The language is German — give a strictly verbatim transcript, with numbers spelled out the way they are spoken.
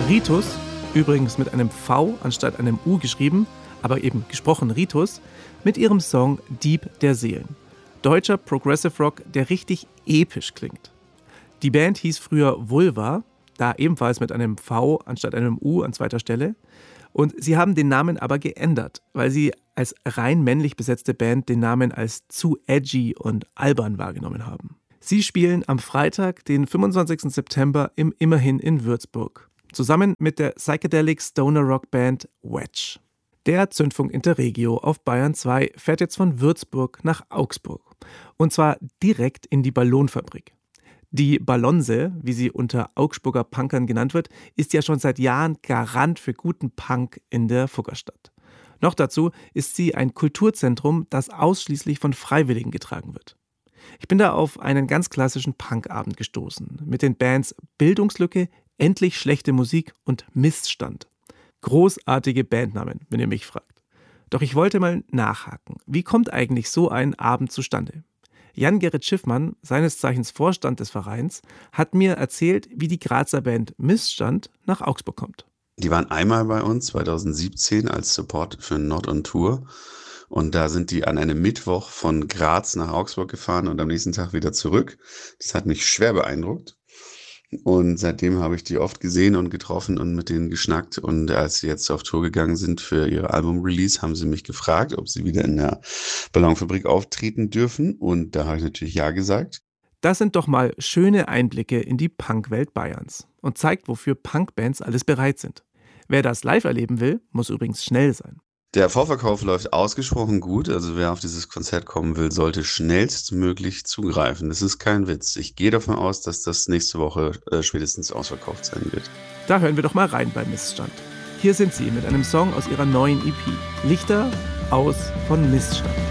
Ritus, übrigens mit einem V anstatt einem U geschrieben, aber eben gesprochen Ritus, mit ihrem Song Dieb der Seelen. Deutscher Progressive Rock, der richtig episch klingt. Die Band hieß früher Vulva, da ebenfalls mit einem V anstatt einem U an zweiter Stelle. Und sie haben den Namen aber geändert, weil sie als rein männlich besetzte Band den Namen als zu edgy und albern wahrgenommen haben. Sie spielen am Freitag, den fünfundzwanzigsten September im Immerhin in Würzburg, zusammen mit der Psychedelic Stoner Rock Band Wedge. Der Zündfunk Interregio auf Bayern zwei fährt jetzt von Würzburg nach Augsburg. Und zwar direkt in die Ballonfabrik. Die Ballonse, wie sie unter Augsburger Punkern genannt wird, ist ja schon seit Jahren Garant für guten Punk in der Fuggerstadt. Noch dazu ist sie ein Kulturzentrum, das ausschließlich von Freiwilligen getragen wird. Ich bin da auf einen ganz klassischen Punkabend gestoßen, mit den Bands Bildungslücke, Endlich schlechte Musik und Missstand. Großartige Bandnamen, wenn ihr mich fragt. Doch ich wollte mal nachhaken, wie kommt eigentlich so ein Abend zustande? Jan-Gerrit Schiffmann, seines Zeichens Vorstand des Vereins, hat mir erzählt, wie die Grazer Band Missstand nach Augsburg kommt. Die waren einmal bei uns zweitausendsiebzehn als Support für Not on Tour. Und da sind die an einem Mittwoch von Graz nach Augsburg gefahren und am nächsten Tag wieder zurück. Das hat mich schwer beeindruckt. Und seitdem habe ich die oft gesehen und getroffen und mit denen geschnackt. Und als sie jetzt auf Tour gegangen sind für ihr Album-Release, haben sie mich gefragt, ob sie wieder in der Ballonfabrik auftreten dürfen. Und da habe ich natürlich ja gesagt. Das sind doch mal schöne Einblicke in die Punkwelt Bayerns und zeigt, wofür Punkbands alles bereit sind. Wer das live erleben will, muss übrigens schnell sein. Der Vorverkauf läuft ausgesprochen gut, also wer auf dieses Konzert kommen will, sollte schnellstmöglich zugreifen. Das ist kein Witz. Ich gehe davon aus, dass das nächste Woche äh, spätestens ausverkauft sein wird. Da hören wir doch mal rein bei Missstand. Hier sind sie mit einem Song aus ihrer neuen E P. Lichter aus von Missstand.